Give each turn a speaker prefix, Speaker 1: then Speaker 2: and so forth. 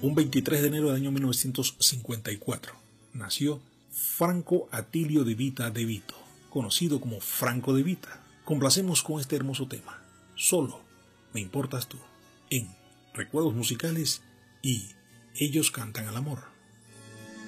Speaker 1: Un 23 de enero del año 1954 nació Franco Atilio de Vita de Vito, conocido como Franco de Vita. Complacemos con este hermoso tema, Solo me importas tú, en Recuerdos Musicales y Ellos cantan al amor.